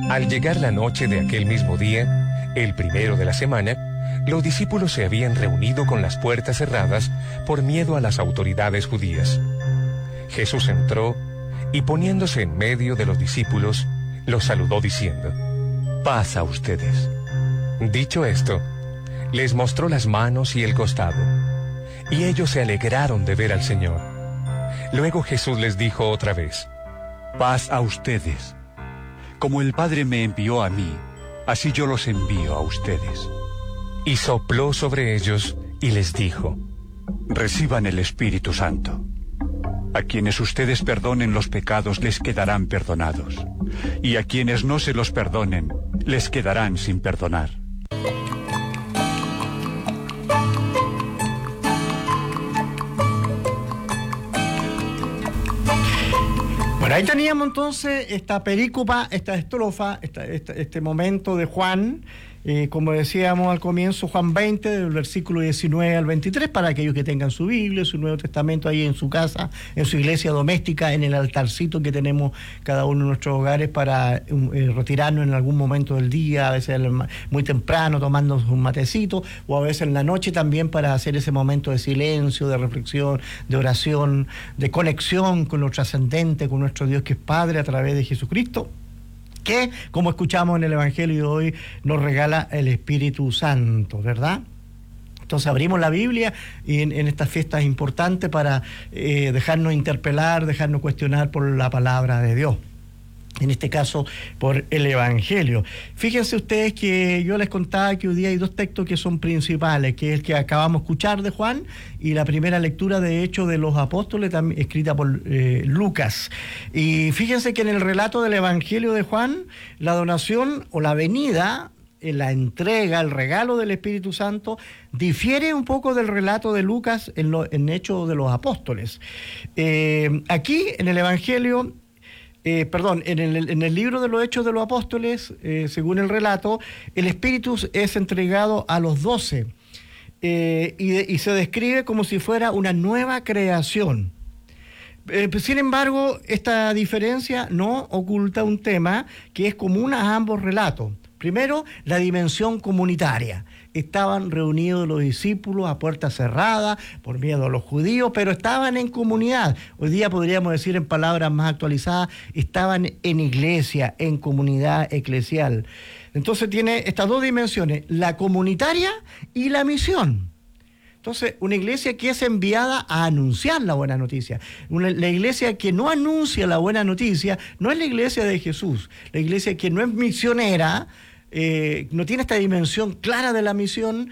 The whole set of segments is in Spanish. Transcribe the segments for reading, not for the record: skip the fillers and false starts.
Al llegar la noche de aquel mismo día, el primero de la semana, los discípulos se habían reunido con las puertas cerradas por miedo a las autoridades judías. Jesús entró y poniéndose en medio de los discípulos, los saludó diciendo: «Paz a ustedes». Dicho esto, les mostró las manos y el costado, y ellos se alegraron de ver al Señor. Luego Jesús les dijo otra vez: «Paz a ustedes. Como el Padre me envió a mí, así yo los envío a ustedes». Y sopló sobre ellos y les dijo: «Reciban el Espíritu Santo. A quienes ustedes perdonen los pecados les quedarán perdonados, y a quienes no se los perdonen les quedarán sin perdonar». Bueno, ahí teníamos entonces esta perícopa, esta estrofa, este momento de Juan, como decíamos al comienzo, Juan 20, del versículo 19 al 23, para aquellos que tengan su Biblia, su Nuevo Testamento ahí en su casa, en su iglesia doméstica, en el altarcito que tenemos cada uno en nuestros hogares para retirarnos en algún momento del día, a veces muy temprano tomando un matecito, o a veces en la noche también para hacer ese momento de silencio, de reflexión, de oración, de conexión con lo trascendente, con nuestro Dios que es Padre a través de Jesucristo, que, como escuchamos en el Evangelio de hoy, nos regala el Espíritu Santo, ¿verdad? Entonces abrimos la Biblia y en estas fiestas importantes para dejarnos interpelar, dejarnos cuestionar por la palabra de Dios. En este caso, por el Evangelio. Fíjense ustedes que yo les contaba que hoy día hay dos textos que son principales, que es el que acabamos de escuchar de Juan y la primera lectura de Hechos de los Apóstoles, también escrita por Lucas. Y fíjense que en el relato del Evangelio de Juan, la donación o la venida, la entrega, el regalo del Espíritu Santo, difiere un poco del relato de Lucas en Hechos de los Apóstoles. Aquí, en el Evangelio... en el libro de los Hechos de los Apóstoles, según el relato, el Espíritu es entregado a los 12 y se describe como si fuera una nueva creación. Sin embargo, esta diferencia no oculta un tema que es común a ambos relatos. Primero, la dimensión comunitaria. Estaban reunidos los discípulos a puerta cerrada por miedo a los judíos, pero estaban en comunidad. Hoy día podríamos decir en palabras más actualizadas, estaban en iglesia, en comunidad eclesial. Entonces tiene estas dos dimensiones, la comunitaria y la misión. Entonces, una iglesia que es enviada a anunciar la buena noticia. La iglesia que no anuncia la buena noticia no es la iglesia de Jesús. La iglesia que no es misionera, no tiene esta dimensión clara de la misión,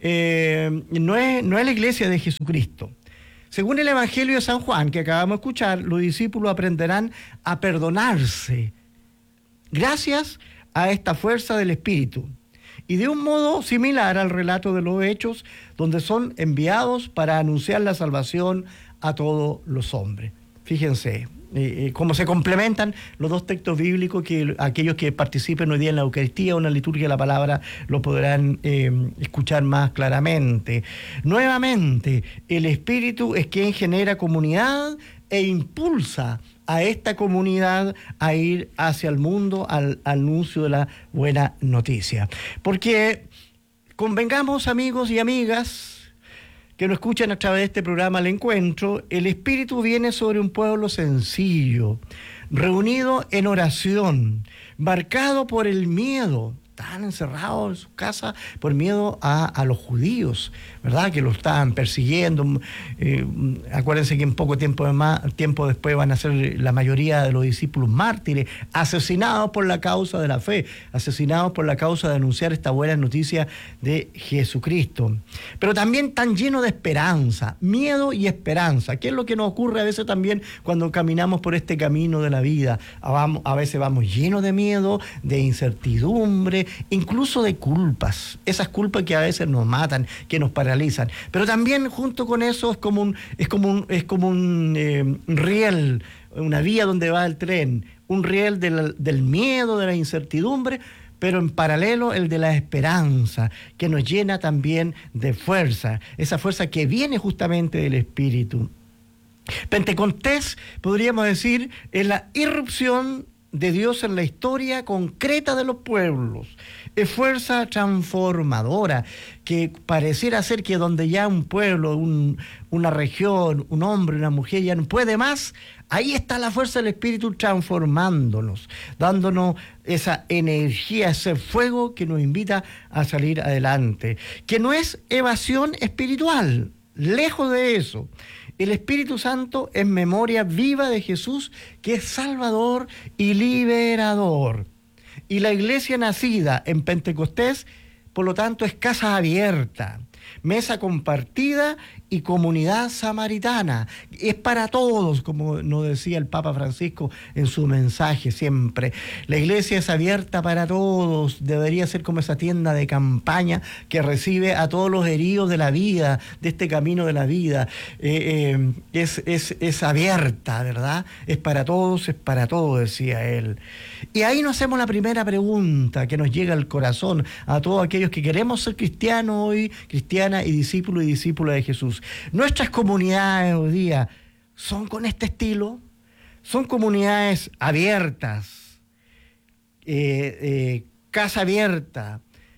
no es la iglesia de Jesucristo. Según el Evangelio de San Juan, que acabamos de escuchar, los discípulos aprenderán a perdonarse gracias a esta fuerza del Espíritu. Y de un modo similar al relato de los Hechos, donde son enviados para anunciar la salvación a todos los hombres. Fíjense cómo se complementan los dos textos bíblicos, que aquellos que participen hoy día en la Eucaristía o en la liturgia de la palabra lo podrán escuchar más claramente. Nuevamente, el Espíritu es quien genera comunidad e impulsa a esta comunidad a ir hacia el mundo al anuncio de la buena noticia. Porque convengamos, amigos y amigas que nos escuchan a través de este programa El Encuentro, el Espíritu viene sobre un pueblo sencillo, reunido en oración, marcado por el miedo. Estaban encerrados en su casa por miedo a los judíos, ¿verdad? Que lo estaban persiguiendo. Acuérdense que en poco tiempo después van a ser la mayoría de los discípulos mártires, asesinados por la causa de la fe, asesinados por la causa de anunciar esta buena noticia de Jesucristo. Pero también tan lleno de esperanza, miedo y esperanza, que es lo que nos ocurre a veces también cuando caminamos por este camino de la vida. A veces vamos llenos de miedo, de incertidumbre, incluso de culpas, esas culpas que a veces nos matan, que nos paralizan, pero también junto con eso es como un riel, una vía donde va el tren, un riel del miedo, de la incertidumbre, pero en paralelo el de la esperanza, que nos llena también de fuerza, esa fuerza que viene justamente del Espíritu. Pentecostés, podríamos decir, es la irrupción de Dios en la historia concreta de los pueblos. Es fuerza transformadora, que pareciera ser que donde ya un pueblo, una región, un hombre, una mujer ya no puede más, ahí está la fuerza del Espíritu transformándonos, dándonos esa energía, ese fuego que nos invita a salir adelante, que no es evasión espiritual, lejos de eso. El Espíritu Santo es memoria viva de Jesús, que es Salvador y liberador. Y la iglesia nacida en Pentecostés, por lo tanto, es casa abierta, mesa compartida y comunidad samaritana. Es para todos, como nos decía el Papa Francisco en su mensaje siempre. La iglesia es abierta para todos, debería ser como esa tienda de campaña que recibe a todos los heridos de la vida, de este camino de la vida. Es abierta, ¿verdad? Es para todos, decía él. Y ahí nos hacemos la primera pregunta que nos llega al corazón a todos aquellos que queremos ser cristianos hoy, cristianas y discípulos de Jesús. Nuestras comunidades hoy día son con este estilo, son comunidades abiertas, casa abierta,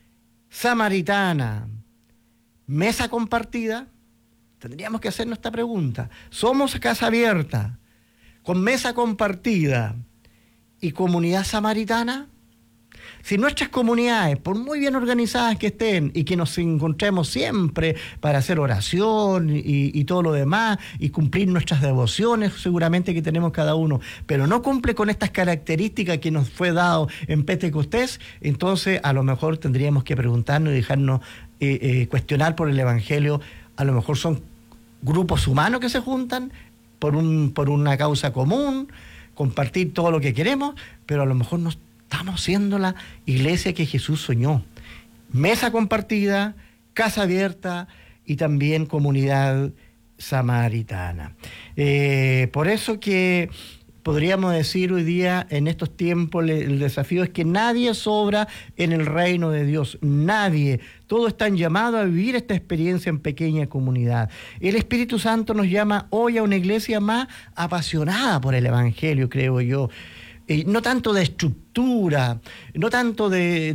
samaritana, mesa compartida. Tendríamos que hacernos esta pregunta. ¿Somos casa abierta, con mesa compartida y comunidad samaritana? Si nuestras comunidades, por muy bien organizadas que estén y que nos encontremos siempre para hacer oración y todo lo demás y cumplir nuestras devociones seguramente que tenemos cada uno, pero no cumple con estas características que nos fue dado en Pentecostés, entonces a lo mejor tendríamos que preguntarnos y dejarnos cuestionar por el Evangelio. A lo mejor son grupos humanos que se juntan por una causa común, compartir todo lo que queremos, pero a lo mejor no estamos siendo la iglesia que Jesús soñó. Mesa compartida, casa abierta y también comunidad samaritana. Por eso que podríamos decir hoy día, en estos tiempos, el desafío es que nadie sobra en el reino de Dios. Nadie. Todos están llamados a vivir esta experiencia en pequeña comunidad. El Espíritu Santo nos llama hoy a una iglesia más apasionada por el Evangelio, creo yo. No tanto de estructura, no tanto de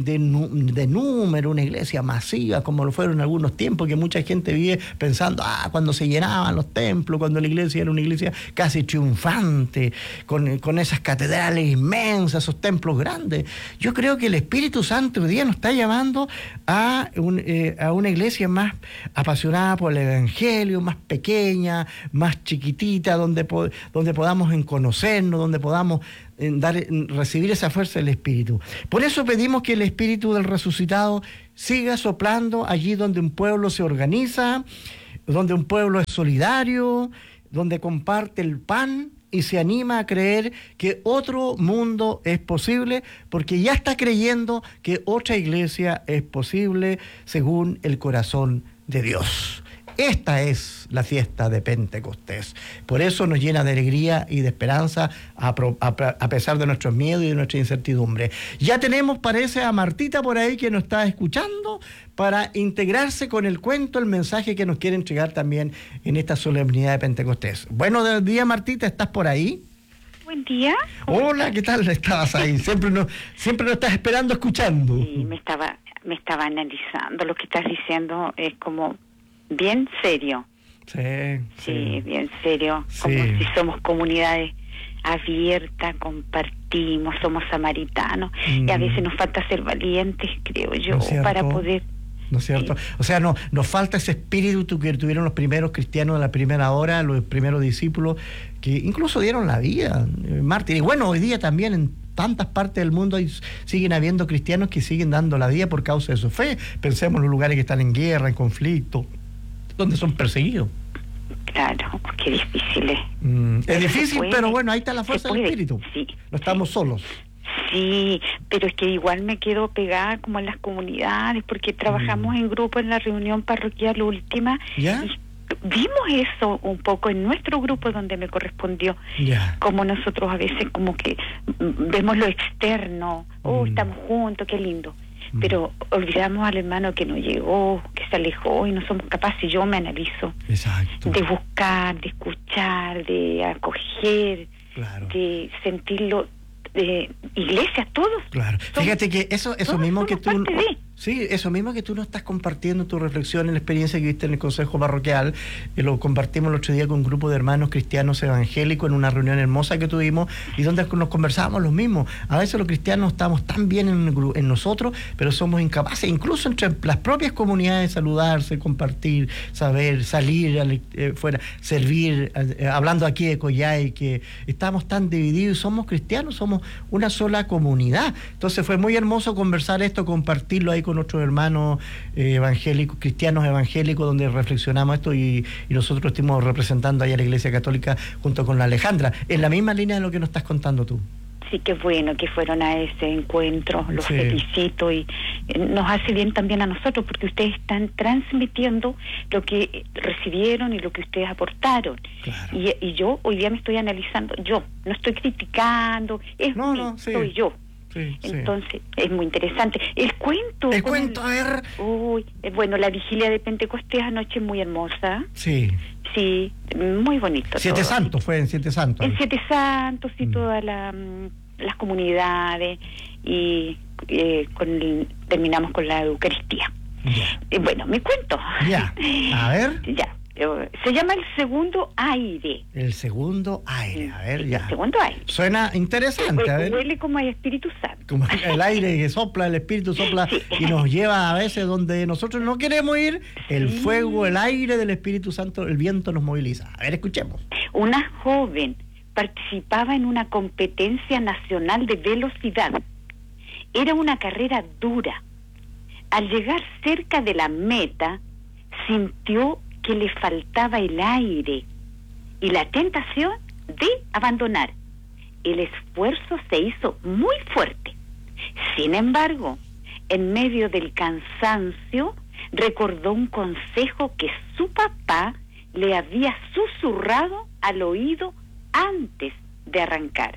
número, una iglesia masiva como lo fueron en algunos tiempos, que mucha gente vive pensando, cuando se llenaban los templos, cuando la iglesia era una iglesia casi triunfante, con esas catedrales inmensas, esos templos grandes. Yo creo que el Espíritu Santo hoy día nos está llamando a una iglesia más apasionada por el Evangelio, más pequeña, más chiquitita, donde podamos conocernos, donde podamos recibir esa fuerza del Espíritu. Por eso pedimos que el Espíritu del resucitado siga soplando allí donde un pueblo se organiza, donde un pueblo es solidario, donde comparte el pan y se anima a creer que otro mundo es posible, porque ya está creyendo que otra iglesia es posible según el corazón de Dios. Esta es la fiesta de Pentecostés. Por eso nos llena de alegría y de esperanza a pesar de nuestros miedos y de nuestra incertidumbre. Ya tenemos, parece, a Martita por ahí que nos está escuchando para integrarse con el cuento, el mensaje que nos quiere entregar también en esta solemnidad de Pentecostés. Buenos días, Martita, ¿estás por ahí? Buen día. Hola, ¿qué tal? ¿Estabas ahí? Siempre nos estás esperando, escuchando. Sí, me estaba analizando. Lo que estás diciendo es como bien serio. Sí, bien serio. Sí. Como si somos comunidades abiertas, compartimos, somos samaritanos. Y a veces nos falta ser valientes, creo yo, ¿no para poder... ¿No es cierto? Sí. O sea, nos falta ese espíritu que tuvieron los primeros cristianos de la primera hora, los primeros discípulos, que incluso dieron la vida, mártires. Y bueno, hoy día también en tantas partes del mundo siguen habiendo cristianos que siguen dando la vida por causa de su fe. Pensemos en los lugares que están en guerra, en conflicto, donde son perseguidos. Claro, qué difícil es. Es difícil, pero bueno, ahí está la fuerza del espíritu. Sí, no estamos solos. Sí, pero es que igual me quedo pegada como en las comunidades, porque trabajamos en grupo en la reunión parroquial última. ¿Ya? Y vimos eso un poco en nuestro grupo donde me correspondió. ¿Ya? Como nosotros a veces como que vemos lo externo, estamos juntos, qué lindo. Pero olvidamos al hermano que no llegó, que se alejó y no somos capaces. Yo me analizo. Exacto. De buscar, de escuchar, de acoger, claro, de sentirlo iglesias, todos. Claro. Fíjate que eso mismo que tú... Sí, eso mismo que tú nos estás compartiendo, tu reflexión en la experiencia que viste en el Consejo Parroquial, lo compartimos el otro día con un grupo de hermanos cristianos evangélicos en una reunión hermosa que tuvimos y donde nos conversábamos los mismos. A veces los cristianos estamos tan bien en nosotros, pero somos incapaces, incluso entre las propias comunidades, de saludarse, compartir, saber, salir fuera, servir, hablando aquí de Coyhai, que estamos tan divididos y somos cristianos, somos una sola comunidad. Entonces fue muy hermoso conversar esto, compartirlo ahí con otros hermanos evangélicos, cristianos evangélicos, donde reflexionamos esto y nosotros estuvimos representando ahí a la Iglesia Católica junto con la Alejandra, en la misma línea de lo que nos estás contando tú. Sí, qué bueno que fueron a ese encuentro, los felicito y nos hace bien también a nosotros porque ustedes están transmitiendo lo que recibieron y lo que ustedes aportaron. Claro. Y yo hoy día me estoy analizando, yo no estoy criticando, soy yo. Sí, entonces, es muy interesante. El cuento, a ver. Bueno, la vigilia de Pentecostés anoche es muy hermosa. Sí. Sí, muy bonito. Siete Santos, fue en Siete Santos. En Siete Santos y todas las comunidades y terminamos con la Eucaristía. Bueno, me cuento. Ya, a ver. Ya. Se llama El Segundo Aire. El Segundo Aire, a ver, ya. El Segundo Aire. Suena interesante, a ver. Huele como al Espíritu Santo. Como el aire que sopla, el Espíritu sopla y nos lleva a veces donde nosotros no queremos ir. El fuego, el aire del Espíritu Santo, el viento nos moviliza. A ver, escuchemos. Una joven participaba en una competencia nacional de velocidad. Era una carrera dura. Al llegar cerca de la meta, sintió que le faltaba el aire y la tentación de abandonar. El esfuerzo se hizo muy fuerte. Sin embargo, en medio del cansancio, recordó un consejo que su papá le había susurrado al oído antes de arrancar.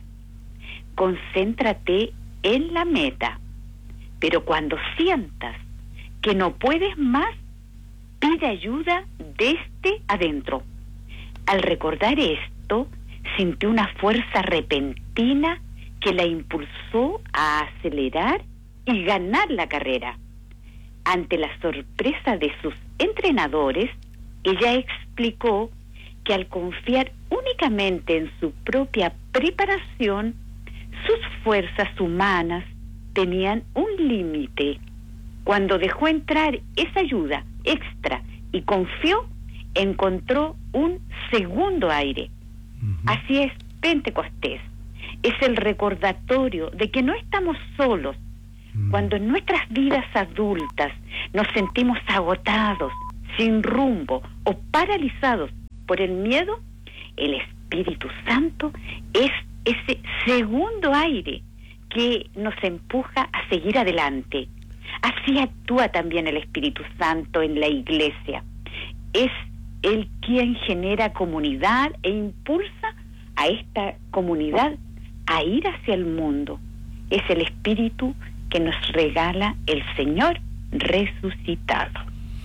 Concéntrate en la meta, pero cuando sientas que no puedes más, pide ayuda desde adentro. Al recordar esto, sintió una fuerza repentina que la impulsó a acelerar y ganar la carrera. Ante la sorpresa de sus entrenadores, ella explicó que al confiar únicamente en su propia preparación, sus fuerzas humanas tenían un límite. Cuando dejó entrar esa ayuda extra y confió, encontró un segundo aire. Así es Pentecostés. Es el recordatorio de que no estamos solos. Cuando en nuestras vidas adultas nos sentimos agotados, sin rumbo o paralizados por el miedo, el Espíritu Santo es ese segundo aire que nos empuja a seguir adelante. Así actúa también el Espíritu Santo en la Iglesia. Es Él quien genera comunidad e impulsa a esta comunidad a ir hacia el mundo. Es el Espíritu que nos regala el Señor resucitado.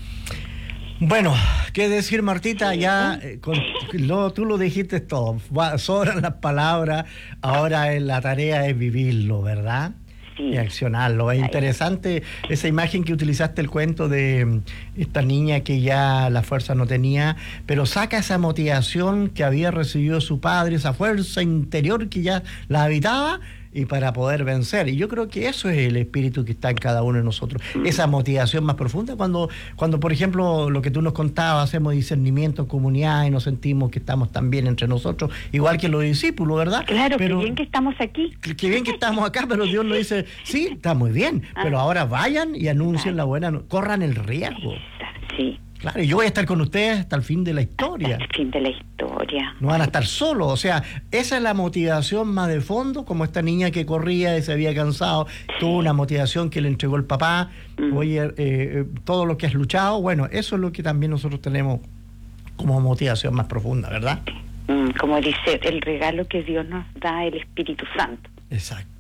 Bueno, ¿qué decir, Martita? Ya tú lo dijiste todo. Sobran las palabras. Ahora la tarea es vivirlo, ¿verdad? Y accionarlo. Es interesante esa imagen que utilizaste, el cuento de esta niña que ya la fuerza no tenía, pero saca esa motivación que había recibido su padre, esa fuerza interior que ya la habitaba, y para poder vencer. Y yo creo que eso es el espíritu que está en cada uno de nosotros, esa motivación más profunda, cuando por ejemplo, lo que tú nos contabas, hacemos discernimiento en comunidad y nos sentimos que estamos tan bien entre nosotros, igual que los discípulos, ¿verdad? Claro, pero qué bien que estamos aquí. Qué bien que estamos acá, pero Dios nos dice, sí, está muy bien, pero ahora vayan y anuncien la buena, corran el riesgo. Sí. Claro, y yo voy a estar con ustedes hasta el fin de la historia. Hasta el fin de la historia. No van a estar solos, o sea, esa es la motivación más de fondo, como esta niña que corría y se había cansado, tuvo una motivación que le entregó el papá, oye, todo lo que has luchado, bueno, eso es lo que también nosotros tenemos como motivación más profunda, ¿verdad? Como dice, el regalo que Dios nos da, el Espíritu Santo. Exacto.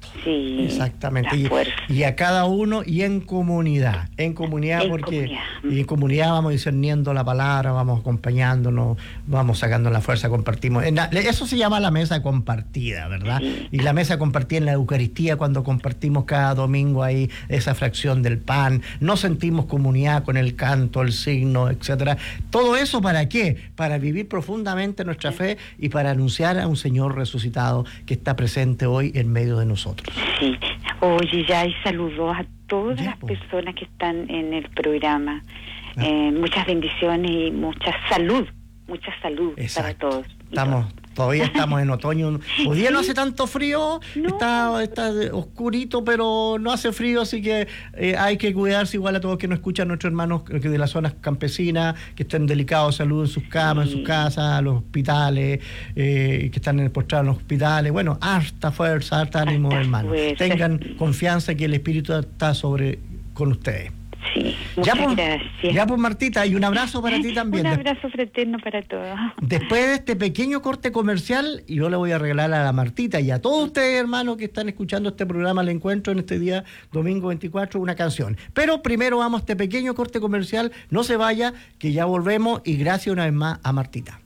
Sí, exactamente. La y a cada uno y en comunidad, porque en comunidad vamos discerniendo la palabra, vamos acompañándonos, vamos sacando la fuerza, compartimos. Eso se llama la mesa compartida, ¿verdad? Sí. Y la mesa compartida en la Eucaristía, cuando compartimos cada domingo ahí esa fracción del pan, nos sentimos comunidad con el canto, el signo, etcétera. Todo eso, ¿para qué? Para vivir profundamente nuestra fe y para anunciar a un Señor resucitado que está presente hoy en medio de nosotros. Sí. Oye, ya hay saludos a todas las personas que están en el programa. Muchas bendiciones y mucha salud para todos. Todavía estamos en otoño. Hoy día no hace tanto frío, está oscurito, pero no hace frío, así que hay que cuidarse igual a todos que nos escuchan, nuestros hermanos de las zonas campesinas, que estén delicados de salud en sus camas, en sus casas, los hospitales, que están postrados en los hospitales. Bueno, harta fuerza, harta ánimo, hermanos. Tengan confianza que el Espíritu está con ustedes. Sí, muchas gracias. Ya pues, Martita, y un abrazo para ti también. Un abrazo fraterno para todos. Después de este pequeño corte comercial, yo le voy a regalar a la Martita y a todos ustedes, hermanos, que están escuchando este programa El Encuentro en este día, domingo 24, una canción. Pero primero vamos a este pequeño corte comercial, no se vaya, que ya volvemos, y gracias una vez más a Martita.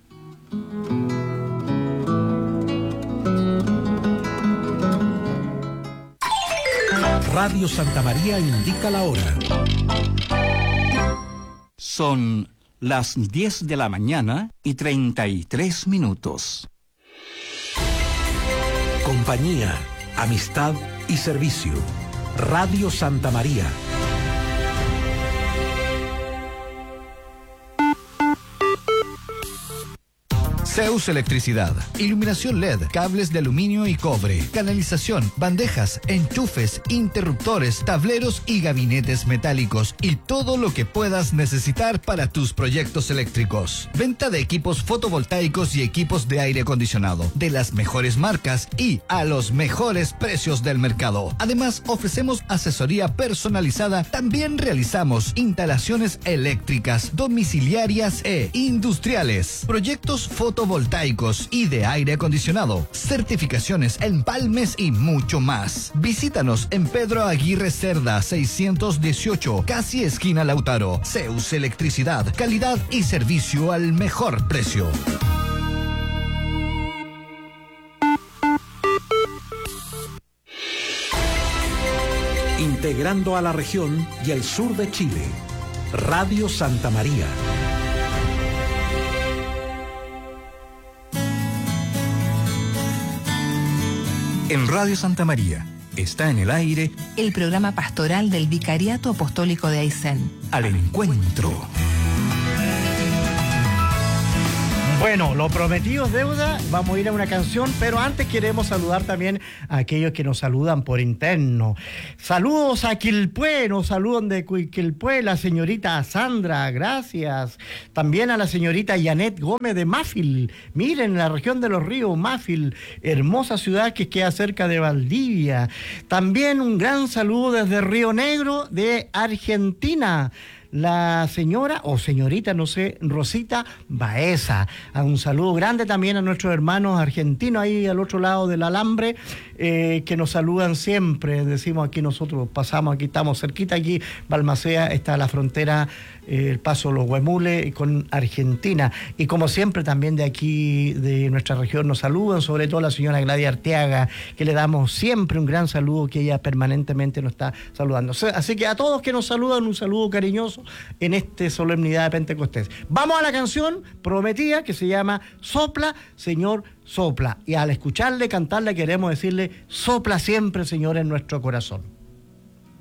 Radio Santa María indica la hora. Son las 10 de la mañana y 33 minutos. Compañía, amistad y servicio. Radio Santa María. Zeus Electricidad, iluminación LED, cables de aluminio y cobre, canalización, bandejas, enchufes, interruptores, tableros y gabinetes metálicos y todo lo que puedas necesitar para tus proyectos eléctricos. Venta de equipos fotovoltaicos y equipos de aire acondicionado, de las mejores marcas y a los mejores precios del mercado. Además, ofrecemos asesoría personalizada. También realizamos instalaciones eléctricas, domiciliarias e industriales, proyectos fotovoltaicos y de aire acondicionado, certificaciones, empalmes y mucho más. Visítanos en Pedro Aguirre Cerda 618, casi esquina Lautaro. Zeus Electricidad, calidad y servicio al mejor precio. Integrando a la región y el sur de Chile. Radio Santa María. En Radio Santa María está en el aire el programa pastoral del Vicariato Apostólico de Aysén. Al Encuentro. Bueno, lo prometido es deuda, vamos a ir a una canción, pero antes queremos saludar también a aquellos que nos saludan por interno. Saludos a Quilpué, nos saludan de Quilpué, la señorita Sandra, gracias. También a la señorita Janet Gómez de Mafil, miren, la región de los ríos, Mafil, hermosa ciudad que queda cerca de Valdivia. También un gran saludo desde Río Negro de Argentina. La señora o señorita, no sé, Rosita Baeza. Un saludo grande también a nuestros hermanos argentinos ahí al otro lado del alambre, que nos saludan siempre. Decimos aquí nosotros pasamos, aquí estamos cerquita, aquí Balmaceda está la frontera, el paso Los Huemules con Argentina. Y como siempre también de aquí, de nuestra región, nos saludan, sobre todo la señora Gladys Arteaga, que le damos siempre un gran saludo, que ella permanentemente nos está saludando. Así que a todos que nos saludan, un saludo cariñoso en esta solemnidad de Pentecostés. Vamos a la canción prometida que se llama Sopla, Señor, sopla. Y al escucharle, cantarle, queremos decirle, sopla siempre, Señor, en nuestro corazón.